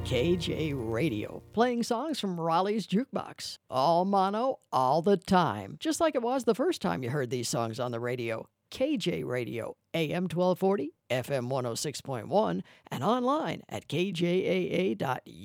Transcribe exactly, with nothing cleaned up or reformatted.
K J Radio, playing songs from Raleigh's Jukebox. All mono, all the time, just like it was the first time you heard these songs on the radio. K J Radio, A M twelve forty, F M one oh six point one, and online at k j a a dot